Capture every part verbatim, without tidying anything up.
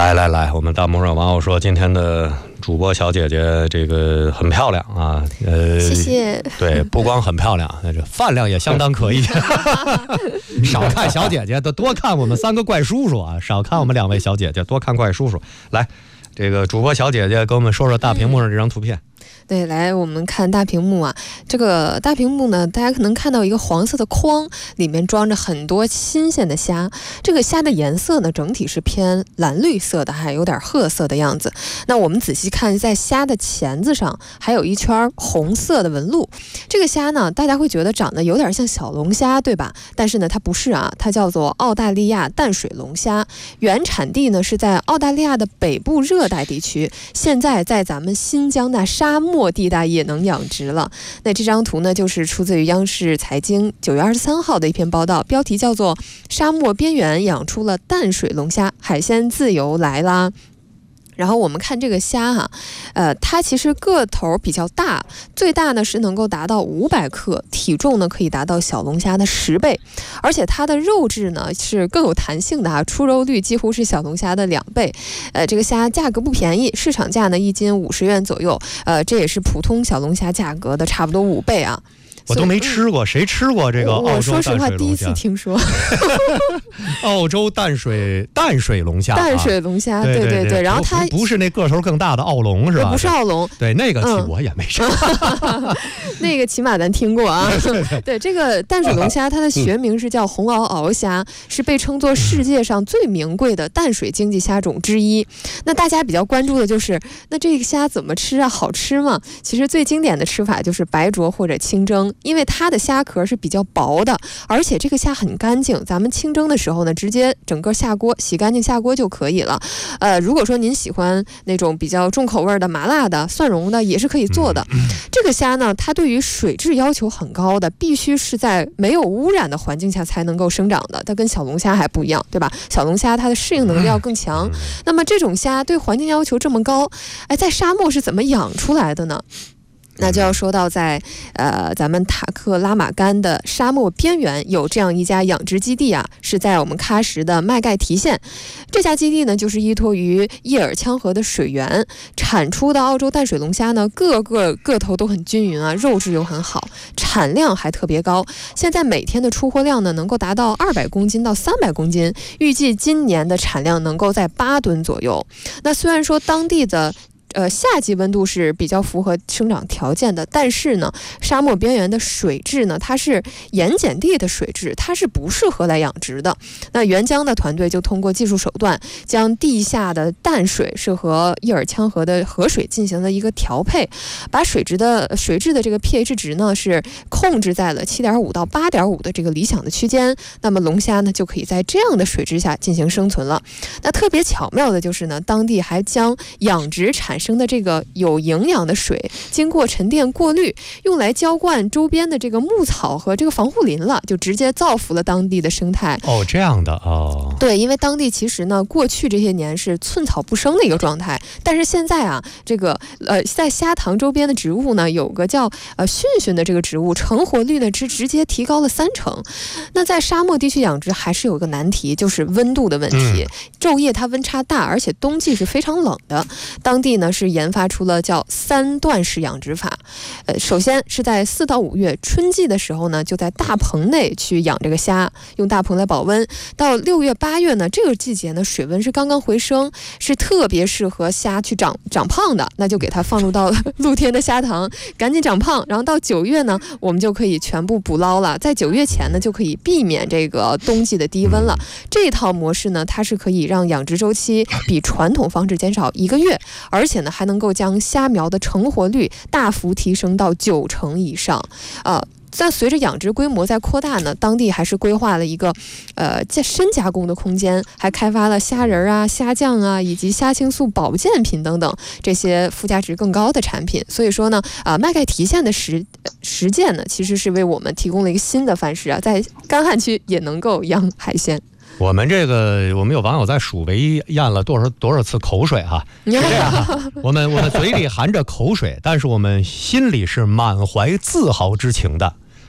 来来来，我们弹幕上网友说今天的主播小姐姐这个很漂亮啊， 呃，谢谢。 对，不光很漂亮，这饭量也相当可以。少看小姐姐，多看我们三个怪叔叔啊！少看我们两位小姐姐，多看怪叔叔。来，这个主播小姐姐跟我们说说大屏幕上这张图片。 对，来我们看大屏幕啊，这个大屏幕呢，大家可能看到一个黄色的筐，里面装着很多新鲜的虾。这个虾的颜色呢，整体是偏蓝绿色的，还有点褐色的样子。那我们仔细看，在虾的钳子上还有一圈红色的纹路。这个虾呢，大家会觉得长得有点像小龙虾，对吧？但是呢，它不是啊，它叫做澳大利亚淡水龙虾，原产地呢是在澳大利亚的北部热带地区，现在在咱们新疆的沙漠地带也能养殖了。那这张图呢，就是出自于央视财经九月二十三号的一篇报道，标题叫做“沙漠边缘养出了淡水龙虾，海鲜自由来啦”。然后我们看这个虾哈、啊，呃，它其实个头比较大，最大呢是能够达到五百克，体重呢可以达到小龙虾的十倍，而且它的肉质呢是更有弹性的啊，出肉率几乎是小龙虾的两倍。呃，这个虾价格不便宜，市场价呢一斤五十元左右，呃，这也是普通小龙虾价格的差不多五倍啊。 我都没吃过，谁吃过这个澳洲淡水龙虾？我说实话， 第一次听说。 澳洲淡水淡水龙虾、啊， 淡水龙虾，对对 对, 对, 对。然后它不是那个头更大的澳龙是吧？ 不是澳龙， 对那个我也没吃。 嗯、那个起码咱听过啊。对, 对, 对，这个淡水龙虾，它的学名是叫红螯螯虾，是被称作世界上最名贵的淡水经济虾种之一。那大家比较关注的就是，那这个虾怎么吃啊？好吃吗？其实最经典的吃法就是白灼或者清蒸。因为它的虾壳是比较薄的，而且这个虾很干净，咱们清蒸的时候呢，直接整个下锅洗干净下锅就可以了。呃，如果说您喜欢那种比较重口味的麻辣的蒜蓉的，也是可以做的。这个虾呢，它对于水质要求很高的，必须是在没有污染的环境下才能够生长的。它跟小龙虾还不一样，对吧？小龙虾它的适应能力要更强。那么这种虾对环境要求这么高，哎，在沙漠是怎么养出来的呢？那就要说到在呃咱们塔克拉玛干的沙漠边缘有这样一家养殖基地啊，是在我们喀什的麦盖提县。这家基地呢，就是依托于叶尔羌河的水源产出的澳洲淡水龙虾呢，个个个头都很均匀啊，肉质又很好，产量还特别高。现在每天的出货量呢，能够达到二百公斤到三百公斤，预计今年的产量能够在八吨左右。那虽然说当地的呃，夏季温度是比较符合生长条件的，但是呢，沙漠边缘的水质呢，它是盐碱地的水质，它是不适合来养殖的。那援疆的团队就通过技术手段，将地下的淡水是和叶尔羌河的河水进行了一个调配，把水质的水质的这个 pH 值呢是控制在了 七点五 到 八点五 的这个理想的区间。那么龙虾呢就可以在这样的水质下进行生存了。那特别巧妙的就是呢，当地还将养殖产生生的这个有营养的水经过沉淀过滤，用来浇灌周边的这个牧草和这个防护林了，就直接造福了当地的生态。 哦，这样的哦。 对，因为当地其实呢，过去这些年是寸草不生的一个状态，但是现在啊，这个呃，在虾塘周边的植物呢，有个叫呃蕈蕈的这个植物，成活率呢是直接提高了三成。那在沙漠地区养殖还是有个难题，就是温度的问题。昼夜它温差大，而且冬季是非常冷的。当地呢是研发出了叫三段式养殖法，呃，首先是在四到五月春季的时候呢，就在大棚内去养这个虾，用大棚来保温。到六月八月呢，这个季节呢，水温是刚刚回升，是特别适合虾去长长胖的，那就给它放入到露天的虾塘，赶紧长胖。然后到九月呢，我们就可以全部捕捞了，在九月前呢，就可以避免这个冬季的低温了。这套模式呢，它是可以让养殖周期比传统方式减少一个月，而且呢，还能够将虾苗的成活率大幅提升到九成以上，啊、呃。但随着养殖规模在扩大呢，当地还是规划了一个，呃，深加工的空间，还开发了虾仁啊、虾酱啊，以及虾青素保健品等等这些附加值更高的产品。所以说呢，啊、呃，麦盖提县的实实践呢，其实是为我们提供了一个新的范式啊，在干旱区也能够养海鲜。 我们这个，我们有网友在数维咽了多少多少次口水哈、啊，是这样哈。我们我们嘴里含着口水，但是我们心里是满怀自豪之情的。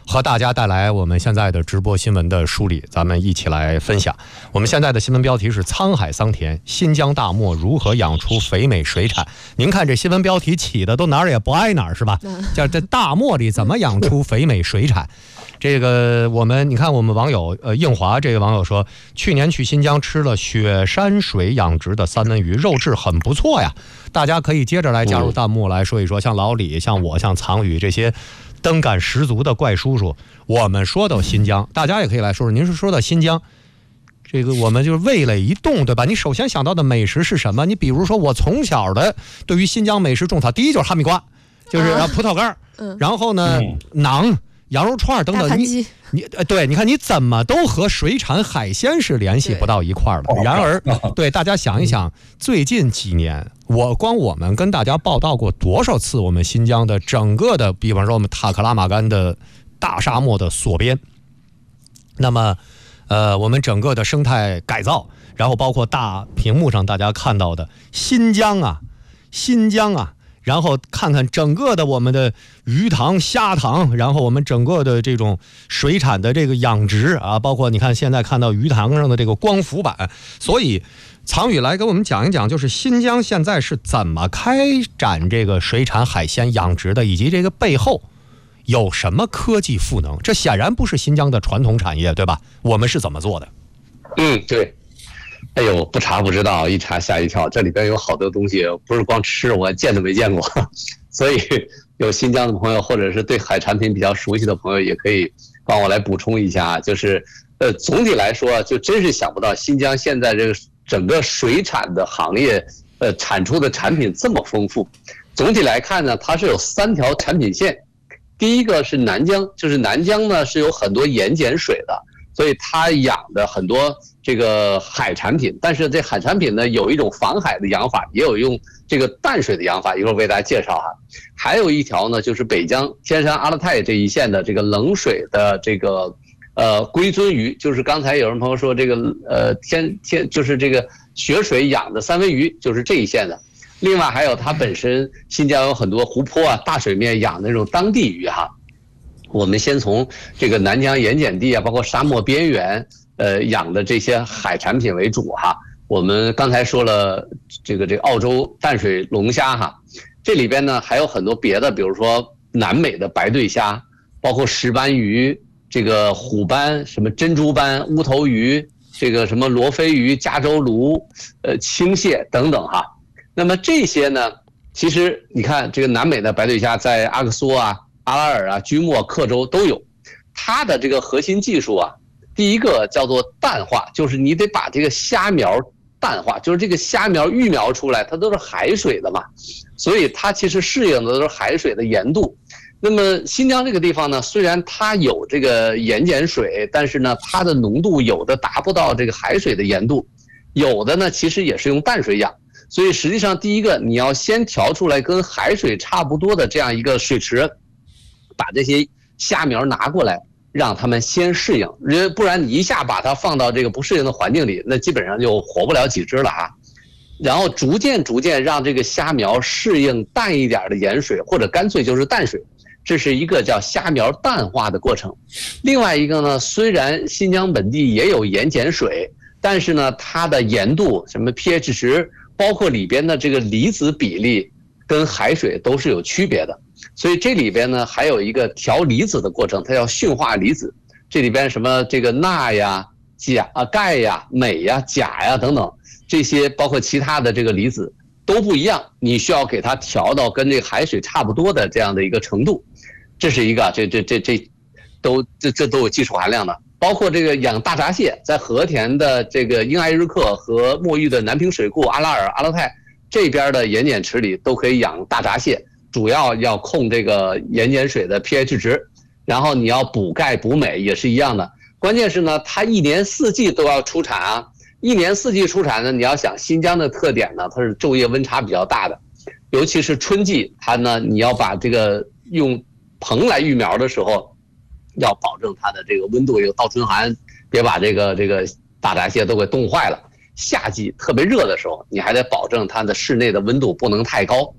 和大家带来我们现在的直播新闻的梳理，咱们一起来分享。我们现在的新闻标题是沧海桑田，新疆大漠如何养出肥美水产。您看这新闻标题起的都哪儿也不挨哪儿是吧？叫这大漠里怎么养出肥美水产？这个我们你看我们网友呃应华这个网友说，去年去新疆吃了雪山水养殖的三文鱼，肉质很不错呀。大家可以接着来加入弹幕来说一说，像老李、像我、像藏宇这些灯感十足的怪叔叔，我们说到新疆，大家也可以来说说。您是说到新疆，这个我们就是味蕾一动，对吧？你首先想到的美食是什么？你比如说，我从小的对于新疆美食种草，第一就是哈密瓜，就是葡萄干，嗯，然后呢，馕、羊肉串等等。你你呃，对，你看你怎么都和水产海鲜是联系不到一块儿的。然而，对大家想一想，最近几年，我光我们跟大家报道过多少次我们新疆的整个的，比方说我们塔克拉玛干的大沙漠的锁边，那么呃我们整个的生态改造，然后包括大屏幕上大家看到的新疆啊新疆啊，然后看看整个的我们的鱼塘虾塘，然后我们整个的这种水产的这个养殖啊，包括你看现在看到鱼塘上的这个光伏板。所以藏宇来给我们讲一讲，就是新疆现在是怎么开展这个水产海鲜养殖的，以及这个背后有什么科技赋能。这显然不是新疆的传统产业，对吧？我们是怎么做的？ 嗯，对。哎呦，不查不知道，一查吓一跳，这里边有好多东西不是光吃，我见都没见过。所以有新疆的朋友，或者是对海产品比较熟悉的朋友，也可以帮我来补充一下。就是呃，总体来说，就真是想不到新疆现在这个整个水产的行业，呃，产出的产品这么丰富。总体来看呢，它是有三条产品线。第一个是南疆，就是南疆呢是有很多盐碱水的，所以它养的很多这个海产品。但是这海产品呢，有一种防海的养法，也有用这个淡水的养法，一会儿为大家介绍哈。还有一条呢，就是北疆天山阿勒泰这一线的这个冷水的这个呃龟尊鱼，就是刚才有人朋友说这个呃天天就是这个雪水养的三文鱼，就是这一线的。另外还有它本身新疆有很多湖泊啊、大水面养的那种当地鱼哈。我们先从这个南疆盐碱地啊，包括沙漠边缘呃养的这些海产品为主哈。我们刚才说了这个这个澳洲淡水龙虾哈，这里边呢还有很多别的，比如说南美的白对虾，包括石斑鱼、这个虎斑、什么珍珠斑、乌头鱼、这个什么罗非鱼、加州鲈、呃青蟹等等哈。那么这些呢，其实你看这个南美的白对虾在阿克苏啊、阿拉尔啊、居莫、克州都有。它的这个核心技术啊，第一个叫做淡化，就是你得把这个虾苗淡化，就是这个虾苗育苗出来，它都是海水的嘛，所以它其实适应的都是海水的盐度。那么新疆这个地方呢，虽然它有这个盐碱水，但是呢，它的浓度有的达不到这个海水的盐度，有的呢其实也是用淡水养。所以实际上第一个，你要先调出来跟海水差不多的这样一个水池，把这些虾苗拿过来，让他们先适应，不然你一下把它放到这个不适应的环境里，那基本上就活不了几只了哈。然后逐渐逐渐让这个虾苗适应淡一点的盐水，或者干脆就是淡水，这是一个叫虾苗淡化的过程。另外一个呢，虽然新疆本地也有盐碱水，但是呢，它的盐度什么 pH 值，包括里边的这个离子比例跟海水都是有区别的。所以这里边呢还有一个调离子的过程，它叫驯化离子。这里边什么这个钠呀、钾啊、钙呀、镁呀、钾呀等等，这些包括其他的这个离子都不一样，你需要给它调到跟这个海水差不多的这样的一个程度。这是一个，这这这这都这这都有技术含量的。包括这个养大闸蟹，在和田的这个英艾日克和墨玉的南平水库、阿拉尔、阿勒泰这边的盐碱池里都可以养大闸蟹。主要要控这个盐碱水的 pH 值，然后你要补钙补镁也是一样的。关键是呢，它一年四季都要出产啊。一年四季出产呢，你要想新疆的特点呢，它是昼夜温差比较大的，尤其是春季，它呢你要把这个用棚来育苗的时候，要保证它的这个温度有倒春寒，别把这个这个大闸蟹都给冻坏了。夏季特别热的时候，你还得保证它的室内的温度不能太高。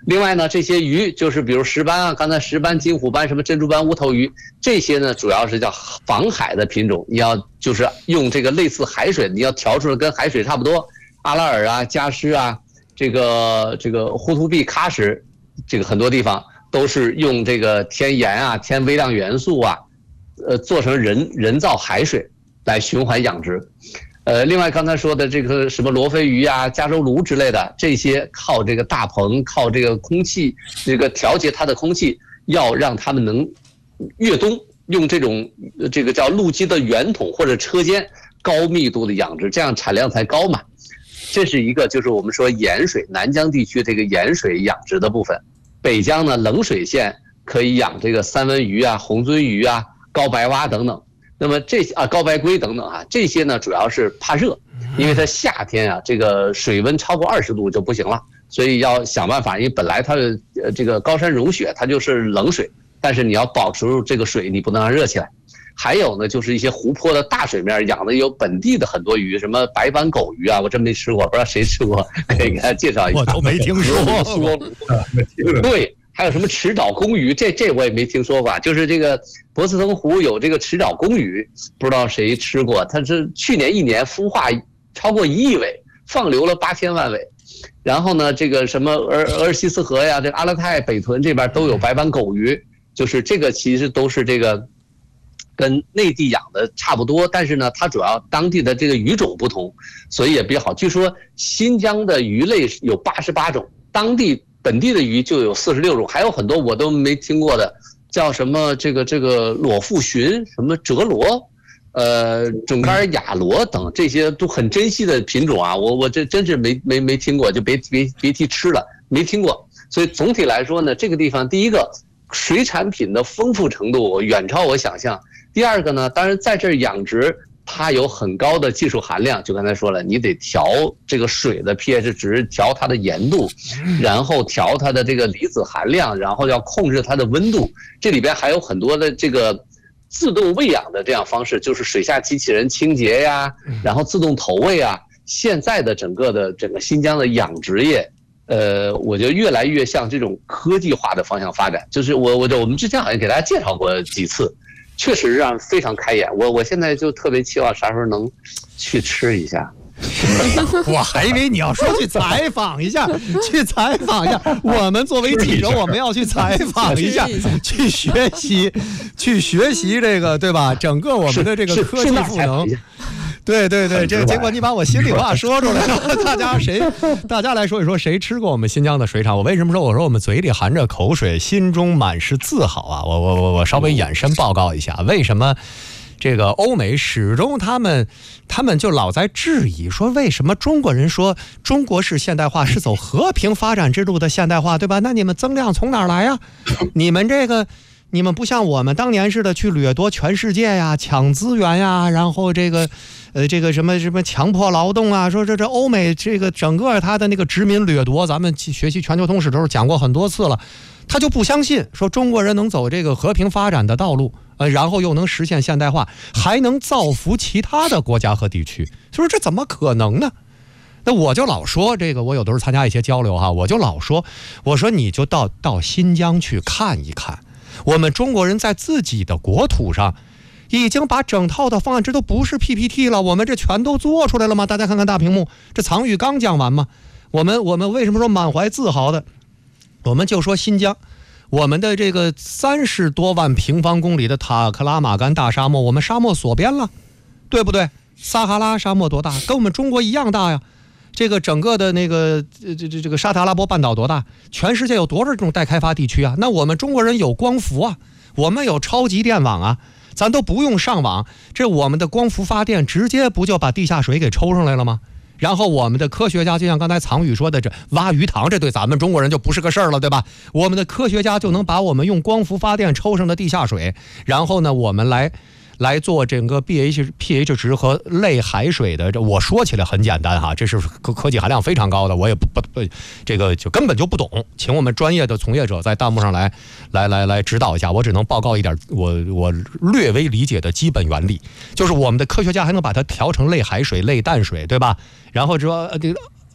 另外呢，这些鱼就是比如石斑啊，刚才石斑、金虎斑、什么珍珠斑、乌头鱼，这些呢主要是叫防海的品种。你要就是用这个类似海水，你要调出来跟海水差不多。阿拉尔啊、加施啊，这个这个呼图壁、喀什，这个很多地方都是用这个添盐啊、添微量元素啊，呃，做成人人造海水来循环养殖。呃，另外刚才说的这个什么罗非鱼啊、加州鲈之类的，这些靠这个大棚、靠这个空气，这个调节它的空气，要让它们能越冬用这种这个叫陆基的圆筒或者车间高密度的养殖，这样产量才高嘛。这是一个就是我们说盐水南疆地区这个盐水养殖的部分。北疆呢冷水线可以养这个三文鱼啊、红鳟鱼啊、高白蛙等等。那么这些啊高白龟等等啊，这些呢主要是怕热，因为它夏天啊这个水温超过二十度就不行了，所以要想办法。因为本来它呃这个高山融雪它就是冷水，但是你要保持住这个水，你不能让热起来。还有呢，就是一些湖泊的大水面养的有本地的很多鱼，什么白板狗鱼啊，我真没吃过，不知道谁吃过，可以给大家介绍一下。 我都没听说过。 对。还有什么池沼公鱼，这这我也没听说过。就是这个博斯腾湖有这个池沼公鱼，不知道谁吃过。它是去年一年孵化超过一亿尾，放流了八千万尾。然后呢，这个什么俄俄尔西斯河呀，这个阿勒泰北屯这边都有白板狗鱼，就是这个其实都是这个跟内地养的差不多，但是呢，它主要当地的这个鱼种不同，所以也比较好。据说新疆的鱼类有八十八种，当地本地的鱼就有四十六种，还有很多我都没听过的，叫什么这个这个裸腹鲟、什么折罗、呃准杆雅螺等，这些都很珍稀的品种啊。我我这真是没没没听过，就别别别提吃了，没听过。所以总体来说呢，这个地方第一个水产品的丰富程度远超我想象。第二个呢，当然在这儿养殖，它有很高的技术含量，就刚才说了，你得调这个水的 pH 值，调它的盐度，然后调它的这个离子含量，然后要控制它的温度。这里边还有很多的这个自动喂养的这样方式，就是水下机器人清洁呀，然后自动投喂啊。现在的整个的整个新疆的养殖业，呃，我觉得越来越向这种科技化的方向发展。就是我我我们之前好像给大家介绍过几次。确实让人非常开眼，我我现在就特别期望啥时候能去吃一下。 我还以为你要说去采访一下，去采访一下。我们作为记者，我们要去采访一下，去学习，去学习这个，对吧？整个我们的这个科技赋能。对对对，这结果你把我心里话说出来了。大家谁，大家来说一说，谁吃过我们新疆的水产？我为什么说我说我们嘴里含着口水，心中满是自豪啊？我我我我稍微延伸报告一下，为什么这个欧美始终他们他们就老在质疑说，为什么中国人说中国式现代化是走和平发展之路的现代化，对吧？那你们增量从哪儿来呀？你们这个。你们不像我们当年似的去掠夺全世界呀，抢资源呀，然后这个，呃，这个什么什么强迫劳动啊，说这这欧美这个整个他的那个殖民掠夺，咱们学习全球通史的时候讲过很多次了，他就不相信说中国人能走这个和平发展的道路，呃，然后又能实现现代化，还能造福其他的国家和地区，所以说这怎么可能呢？那我就老说这个，我有的时候参加一些交流哈，我就老说，我说你就到到新疆去看一看。我们中国人在自己的国土上已经把整套的方案，这都不是 P P T 了，我们这全都做出来了吗？大家看看大屏幕，这藏语刚讲完吗？我们我们为什么说满怀自豪的？我们就说新疆，我们的这个三十多万平方公里的塔克拉玛干大沙漠，我们沙漠锁边了，对不对？撒哈拉沙漠多大？跟我们中国一样大呀。这个整个的那个这这这个沙特阿拉伯半岛多大？全世界有多少这种待开发地区啊？那我们中国人有光伏啊，我们有超级电网啊，咱都不用上网，这我们的光伏发电直接不就把地下水给抽上来了吗？然后我们的科学家就像刚才藏宇说的，这挖鱼塘，这对咱们中国人就不是个事儿了，对吧？我们的科学家就能把我们用光伏发电抽上的地下水，然后呢，我们来。来做整个 pH pH 值和类海水的，这我说起来很简单哈，这是科科技含量非常高的，我也不不不，这个就根本就不懂，请我们专业的从业者在弹幕上来来来来指导一下，我只能报告一点我我略微理解的基本原理，就是我们的科学家还能把它调成类海水、类淡水，对吧？然后说这个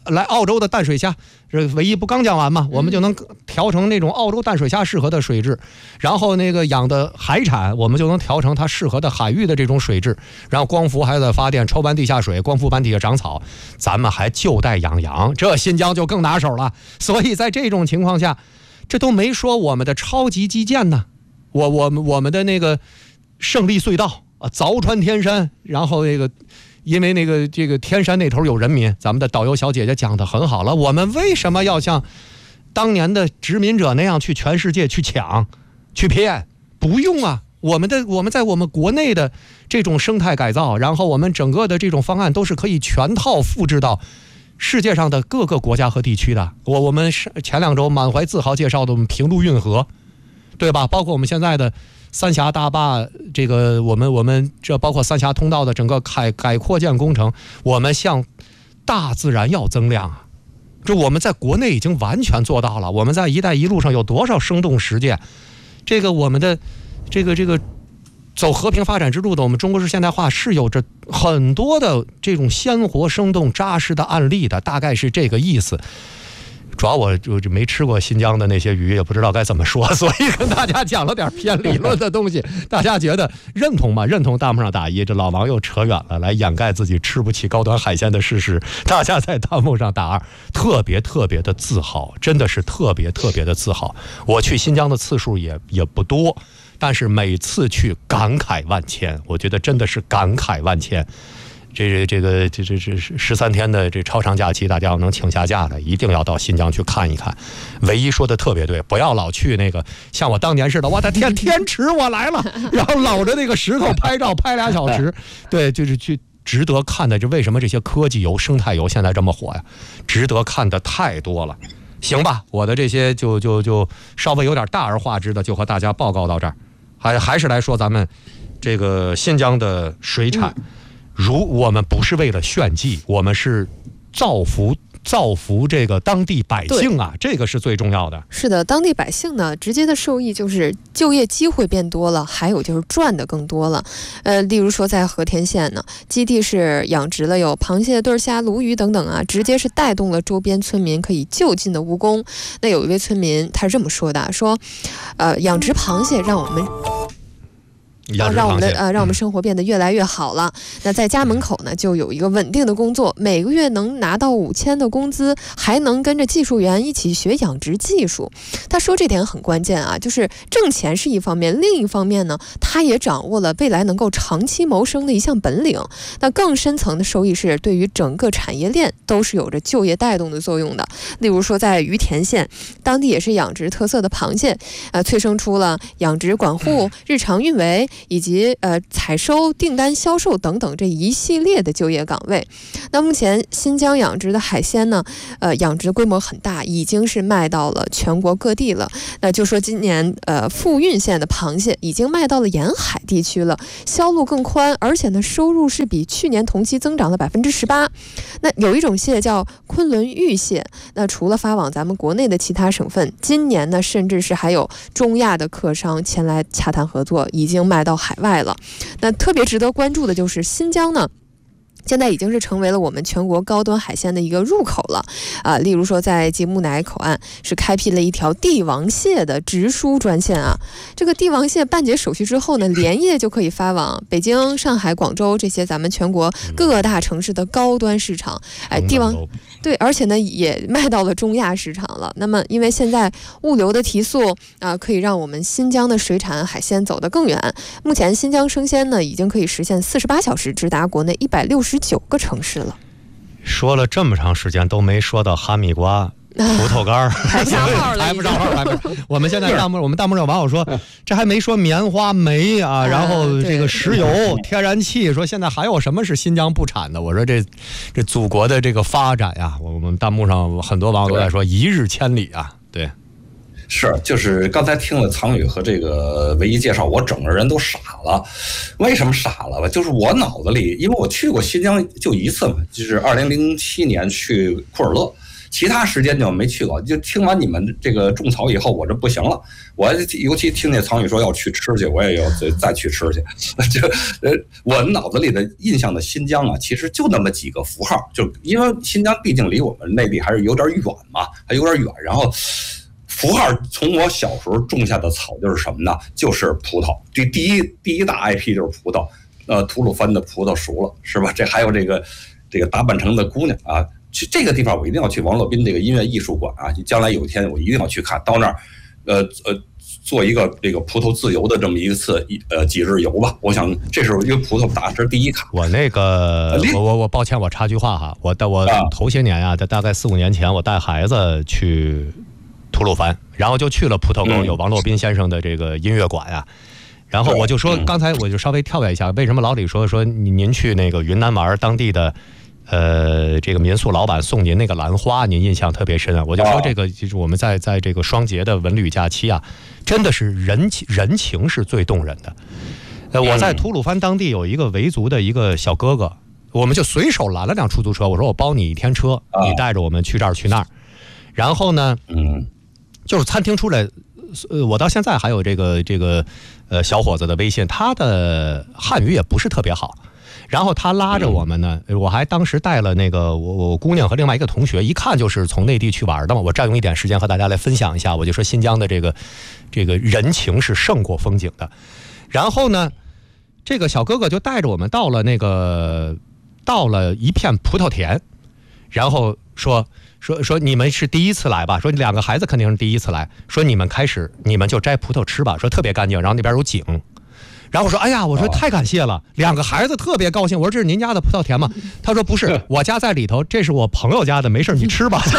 来澳洲的淡水虾，这唯一不刚讲完吗？我们就能调成那种澳洲淡水虾适合的水质，然后那个养的海产，我们就能调成它适合的海域的这种水质。然后光伏还在发电，抽完地下水，光伏板底下长草，咱们还就带养羊，这新疆就更拿手了。所以在这种情况下，这都没说我们的超级基建呢，我我们我们的那个胜利隧道啊，凿穿天山，然后那个。因为那个这个天山那头有人民，咱们的导游小姐姐讲得很好了，我们为什么要像当年的殖民者那样去全世界去抢去骗？不用啊，我们的我们在我们国内的这种生态改造，然后我们整个的这种方案都是可以全套复制到世界上的各个国家和地区的。我我们前两周满怀自豪介绍的我们平陆运河，对吧？包括我们现在的三峡大坝，这个我们我们这包括三峡通道的整个改改扩建工程，我们向大自然要增量啊！这我们在国内已经完全做到了。我们在“一带一路”上有多少生动实践？这个我们的这个这个走和平发展之路的，我们中国式现代化是有着很多的这种鲜活、生动、扎实的案例的，大概是这个意思。主要我就没吃过新疆的那些鱼，也不知道该怎么说，所以跟大家讲了点偏理论的东西。大家觉得认同吗？认同弹幕上打一。这老王又扯远了，来掩盖自己吃不起高端海鲜的事实。大家在弹幕上打二，特别特别的自豪，真的是特别特别的自豪。我去新疆的次数也也不多，但是每次去感慨万千，我觉得真的是感慨万千。这这个这这这十三天的这超长假期，大家要能请下假的，一定要到新疆去看一看。唯一说的特别对，不要老去那个像我当年似的，我的天，天池我来了，然后搂着那个石头拍照拍俩小时。对，就是去值得看的。这为什么这些科技游、生态游现在这么火呀？值得看的太多了。行吧，我的这些就就就稍微有点大而化之的，就和大家报告到这儿。还还是来说咱们这个新疆的水产。嗯，如我们不是为了炫技，我们是造福造福这个当地百姓啊，这个是最重要的。 是的，当地百姓呢，直接的受益就是就业机会变多了，还有就是赚的更多了。呃，例如说在和田县呢，基地是养殖了有螃蟹、对虾、鲈鱼等等啊，直接是带动了周边村民可以就近的务工。那有一位村民他是这么说的，说，呃，养殖螃蟹让我们。让让我们的呃让我们生活变得越来越好了。那在家门口呢，就有一个稳定的工作，每个月能拿到五千的工资，还能跟着技术员一起学养殖技术。他说这点很关键啊，就是挣钱是一方面，另一方面呢，他也掌握了未来能够长期谋生的一项本领。那更深层的收益是对于整个产业链都是有着就业带动的作用的。例如说在于田县，当地也是养殖特色的螃蟹，呃，催生出了养殖管护、日常运维。以及呃采收、订单、销售等等这一系列的就业岗位。那目前新疆养殖的海鲜呢，呃养殖规模很大，已经是卖到了全国各地了。那就说今年呃富蕴县的螃蟹已经卖到了沿海地区了，销路更宽，而且呢收入是比去年同期增长了百分之十八。那有一种蟹叫昆仑玉蟹，那除了发往咱们国内的其他省份，今年呢甚至是还有中亚的客商前来洽谈合作，已经卖到海外了。那特别值得关注的就是新疆呢，现在已经是成为了我们全国高端海鲜的一个入口了啊、呃！例如说，在吉木乃口岸是开辟了一条帝王蟹的直输专线啊。这个帝王蟹办结手续之后呢，连夜就可以发往北京、上海、广州这些咱们全国各大城市的高端市场。哎，帝王对，而且呢也卖到了中亚市场了。那么，因为现在物流的提速啊、呃，可以让我们新疆的水产海鲜走得更远。目前新疆生鲜呢，已经可以实现四十八小时直达国内一百六十九个城市了。 说了这么长时间都没说到哈密瓜、葡萄干， 排不上号了， 排不上号，排不上。我们现在弹幕，我们弹幕上网友说，这还没说棉花、煤啊，然后这个石油、天然气，说现在还有什么是新疆不产的？我说这这祖国的这个发展呀，我们弹幕上很多网友都在说一日千里啊，对。 是，就是刚才听了苍宇和这个唯一介绍，我整个人都傻了。为什么傻了吧？就是我脑子里，因为我去过新疆就一次嘛，就是二零零七年去库尔勒， 其他时间就没去过。就听完你们这个种草以后，我这不行了。我尤其听见苍宇说要去吃去，我也要再去吃去。就呃，我脑子里的印象的新疆啊，其实就那么几个符号，就因为新疆毕竟离我们内地还是有点远嘛，还有点远。然后符号从我小时候种下的草就是什么呢？就是葡萄。第第一第一大 I P 就是葡萄。呃，吐鲁番的葡萄熟了，是吧？这还有这个这个大半城的姑娘啊，去这个地方我一定要去王洛宾这个音乐艺术馆啊，将来有一天我一定要去看到那儿，呃呃，做一个这个葡萄自由的这么一次呃几日游吧。我想这是因为葡萄打是第一卡。 我那个我我我抱歉，我插句话哈，我我头些年呀、啊，大概四五年前，我带孩子去吐鲁番，然后就去了葡萄沟，有王洛宾先生的这个音乐馆啊。然后我就说，刚才我就稍微跳跃一下，为什么老李说说您去那个云南玩，当地的呃这个民宿老板送您那个兰花，您印象特别深啊？我就说这个就是我们在在这个双节的文旅假期啊，真的是人情人情是最动人的。呃，我在吐鲁番当地有一个维族的一个小哥哥，我们就随手拦了辆出租车，我说我包你一天车，你带着我们去这儿去那儿。然后呢，嗯，就是餐厅出来。呃，我到现在还有这个这个呃小伙子的微信，他的汉语也不是特别好，然后他拉着我们呢，我还当时带了那个我我姑娘和另外一个同学，一看就是从内地去玩的嘛。我占用一点时间和大家来分享一下，我就说新疆的这个这个人情是胜过风景的。然后呢，这个小哥哥就带着我们到了那个到了一片葡萄田，然后说。说说你们是第一次来吧？说两个孩子肯定是第一次来。说你们开始，你们就摘葡萄吃吧。说特别干净，然后那边有井。然后我说，哎呀，我说太感谢了。两个孩子特别高兴。我说这是您家的葡萄田吗？他说不是，我家在里头，这是我朋友家的，没事你吃吧。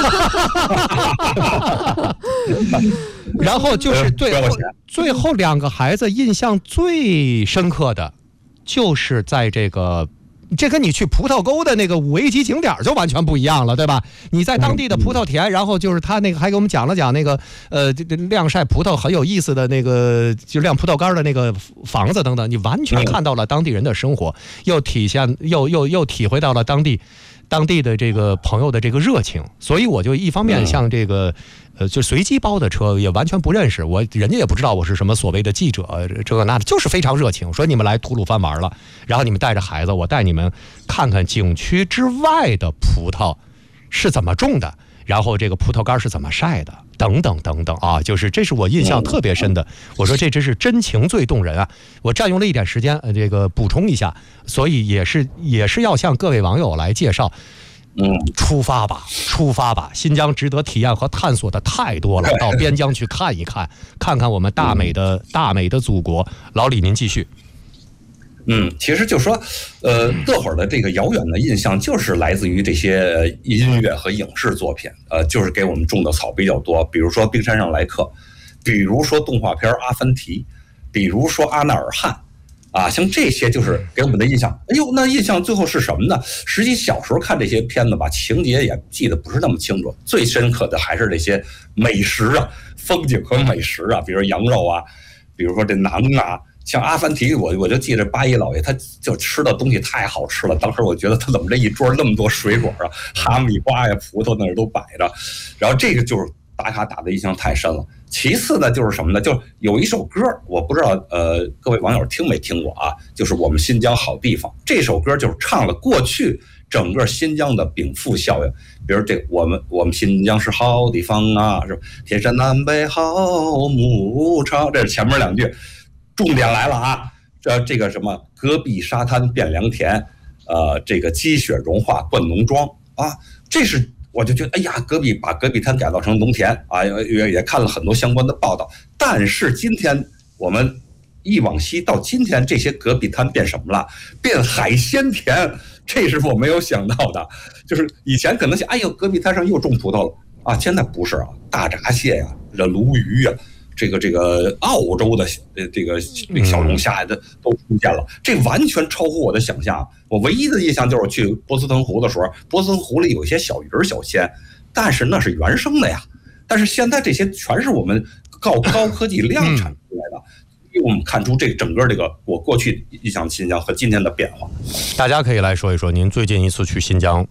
然后就是最后最后两个孩子印象最深刻的，就是在这个。这跟你去葡萄沟的那个五 A 级景点就完全不一样了，对吧？你在当地的葡萄田，然后就是他那个还给我们讲了讲那个呃晾晒葡萄很有意思的那个就晾葡萄干的那个房子等等，你完全看到了当地人的生活，又体现又又又体会到了当地当地的这个朋友的这个热情，所以我就一方面像这个。呃，就随机包的车也完全不认识我，人家也不知道我是什么所谓的记者，这个那就是非常热情，说你们来吐鲁番玩了，然后你们带着孩子，我带你们看看景区之外的葡萄是怎么种的，然后这个葡萄干是怎么晒的，等等等等啊，就是这是我印象特别深的。我说这真是真情最动人啊！我占用了一点时间，呃，这个补充一下，所以也是也是要向各位网友来介绍。嗯，出发吧，出发吧！新疆值得体验和探索的太多了，到边疆去看一看，看看我们大美的大美的祖国。老李，您继续。 嗯，其实就说，呃，这会儿的这个遥远的印象就是来自于这些音乐和影视作品，呃，就是给我们种的草比较多，比如说《冰山上来客》，比如说动画片《阿凡提》，比如说《阿纳尔汗》。啊，像这些就是给我们的印象。哎呦，那印象最后是什么呢？实际小时候看这些片子吧，情节也记得不是那么清楚。最深刻的还是这些美食啊、风景和美食啊，比如羊肉啊，比如说这馕啊。像阿凡提，我我就记得八一老爷，他就吃的东西太好吃了。当时我觉得他怎么这一桌那么多水果啊，哈密瓜呀、葡萄那儿都摆着，然后这个就是打卡打的印象太深了。其次呢，就是什么呢？就有一首歌，我不知道呃各位网友听没听过啊？就是我们新疆好地方这首歌，就是唱了过去整个新疆的禀赋效应。比如这我们我们新疆是好地方啊，是吧？天山南北好牧场，这是前面两句，重点来了啊！这这个什么戈壁沙滩变良田，呃，这个积雪融化灌农庄啊，这是。我就觉得，哎呀，戈壁把戈壁滩改造成农田啊，也也看了很多相关的报道。但是今天我们忆往昔到今天，这些戈壁滩变什么了？变海鲜田，这是我没有想到的。就是以前可能想，哎呦，戈壁滩上又种葡萄了啊，现在不是啊，大闸蟹呀、啊，这鲈鱼呀、啊。这个这个澳洲的呃这个小龙虾的都出现了，这完全超乎我的想象。我唯一的印象就是去波斯腾湖的时候，波斯腾湖里有一些小鱼小鲜，但是那是原生的呀。但是现在这些全是我们高高科技量产出来的，给我们看出这整个这个我过去印象新疆和今天的变化。 大家可以来说一说，您最近一次去新疆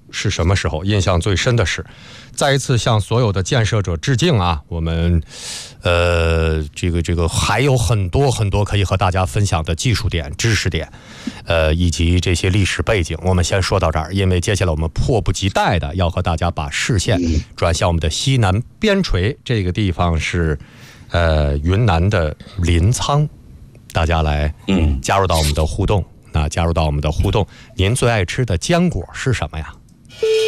是什么时候？印象最深的是，再一次向所有的建设者致敬啊！我们，呃，这个这个还有很多很多可以和大家分享的技术点、知识点，呃，以及这些历史背景。我们先说到这儿，因为接下来我们迫不及待的要和大家把视线转向我们的西南边陲，这个地方是，呃，云南的临沧，大家来加入到我们的互动。那加入到我们的互动，您最爱吃的坚果是什么呀？